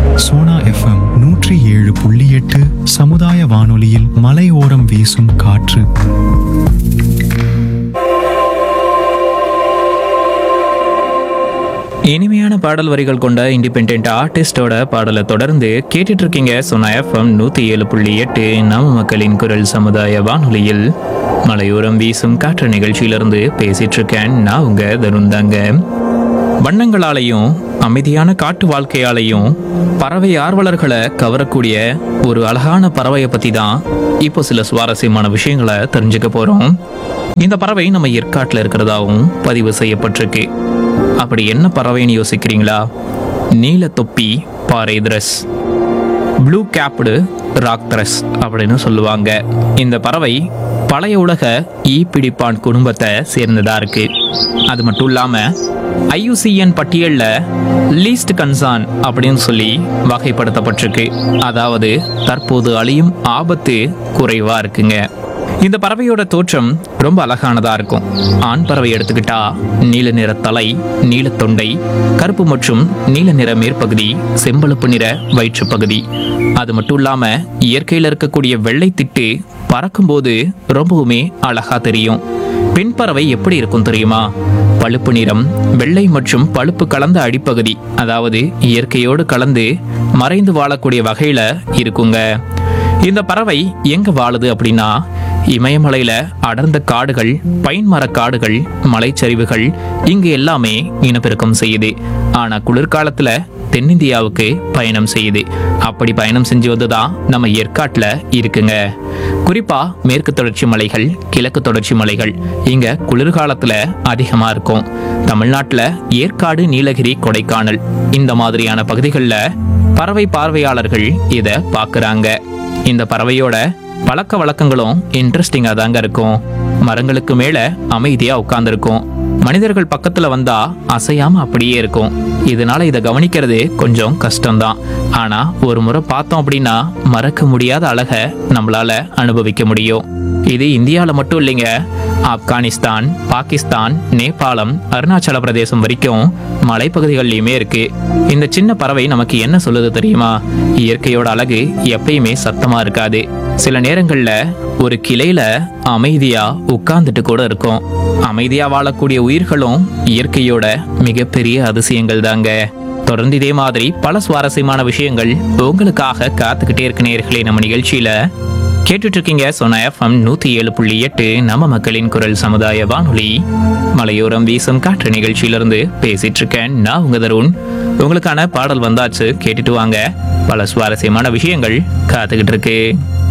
Sona FM 107.8 சமுதாய வானொலியில் மலையோரம் வீசும் காற்று. இனிமையான பாடல் வரிகள் கொண்ட இண்டிபெண்டன்ட் ஆர்டிஸ்டோட பாடலை தொடர்ந்து கேட்டுட்டு இருக்கீங்க. சோனா எஃப்எம் 107.8 நம்ம மக்களின் குரல் சமுதாய வானொலியில் மலையோரம் வீசும் காற்று நிகழ்ச்சியிலிருந்து பேசிட்டு இருக்கேன். நான் உங்க தருந்தாங்க. வண்ணங்களாலையும் அமைதியான காட்டு வாழ்க்கையாலையும் பறவை ஆர்வலர்களை கவரக்கூடிய ஒரு அழகான பறவையை பத்தி தான் இப்போ சில சுவாரஸ்யமான விஷயங்களை தெரிஞ்சுக்க போறோம். இந்த பறவை நம்ம ஏற்காட்டில் இருக்கிறதாவும் பதிவு செய்யப்பட்டிருக்கு. அப்படி என்ன பறவைன்னு யோசிக்கிறீங்களா? நீல தொப்பி பாறை திரஸ், ப்ளூ கேப்டு ராக் திரஸ் அப்படின்னு சொல்லுவாங்க. இந்த பறவை பழைய உலக ஈப்பிடிப்பான் குடும்பத்தை சேர்ந்ததா இருக்கு. அது மட்டும் இல்லாம IUCN பட்டியல்ல லீஸ்ட் கன்சார்ன் அப்படின்னு சொல்லி வகைப்படுத்தப்பட்டிருக்கு. அதாவது தற்போது அழியும் ஆபத்து குறைவா இருக்குங்க. இந்த பறவையோட தோற்றம் ரொம்ப அழகானதா இருக்கும். ஆண் பறவை எடுத்துக்கிட்டா நீல நிற தலை, நீல தொண்டை, கருப்பு மற்றும் நீல நிற மேற்பகுதி, செம்பழுப்பு நிற வயிற்று பகுதி. அது மட்டும் இல்லாம இயற்கையில் இருக்கக்கூடிய வெள்ளை திட்டு பறக்கும்போது ரொம்பவுமே அழகா தெரியும். பெண் பறவை எப்படி இருக்கும் தெரியுமா? பழுப்பு நிறம், வெள்ளை மற்றும் பழுப்பு கலந்த அடிப்பகுதி, அதாவது இயற்கையோடு கலந்து மறைந்து வாழக்கூடிய வகையில இருக்குங்க. இந்த பறவை எங்க வாழுது அப்படின்னா, இமயமலையில அடர்ந்த காடுகள், பைன் மர காடுகள், மலைச்சரிவுகள் இங்கு எல்லாமே இனப்பெருக்கம் செய்யுது. ஆனா குளிர்காலத்துல தென்னிந்தியாவுக்கு பயணம் செய்யுது. அப்படி பயணம் செஞ்சு வந்துதான் நம்ம ஏற்காட்டுல இருக்குங்க. குறிப்பா மேற்கு தொடர்ச்சி மலைகள், கிழக்கு தொடர்ச்சி மலைகள் இங்க குளிர்காலத்துல அதிகமா இருக்கும். தமிழ்நாட்டுல ஏற்காடு, நீலகிரி, கொடைக்கானல் இந்த மாதிரியான பகுதிகளில் பறவை பார்வையாளர்கள் இத பாக்குறாங்க. இந்த பறவையோட பழக்க வழக்கங்களும் இன்ட்ரெஸ்டிங்கா தாங்க இருக்கும். மரங்களுக்கு மேல அமைதியா உட்கார்ந்துருக்கும். மனிதர்கள் பக்கத்துல வந்தா அசையாம அப்படியே இருக்கும். இதனால இதை கவனிக்கிறது கொஞ்சம் கஷ்டம்தான். ஆனா ஒரு முறை பார்த்தோம் அப்படின்னா மறக்க முடியாத அழகை நம்மளால அனுபவிக்க முடியும். இது இந்தியாவில் மட்டும் இல்லைங்க, ஆப்கானிஸ்தான், பாகிஸ்தான், நேபாளம், அருணாச்சல பிரதேசம் வரைக்கும் மலைப்பகுதிகள்லையுமே இருக்கு. இந்த சின்ன பறவை நமக்கு என்ன சொல்லுது தெரியுமா? இயற்கையோட அழகு எப்பயுமே சத்தமா இருக்காது. சில நேரங்கள்ல ஒரு கிளையில அமைதியா உட்கார்ந்துட்டு கூட இருக்கும். அமைதியா வாழக்கூடிய உயிர்களும் இயற்கையோட மிகப்பெரிய அதிசயங்கள் தாங்க. தொடர்ந்து இதே மாதிரி பல சுவாரஸ்யமான விஷயங்கள் உங்களுக்காக காத்துக்கிட்டே இருக்க நேயர்களே. நம்ம நிகழ்ச்சியில கேட்டுட்டு இருக்கீங்க சோனா எஃப்எம் 107.8 நம்ம மக்களின் குரல் சமுதாய வானொலி மலையோரம் வீசும் காற்று நிகழ்ச்சியிலிருந்து பேசிட்டு இருக்கேன். நான் உங்க தருண். உங்களுக்கான பாடல் வந்தாச்சு, கேட்டுட்டு வாங்க. பல சுவாரஸ்யமான விஷயங்கள் காத்துக்கிட்டு இருக்கு.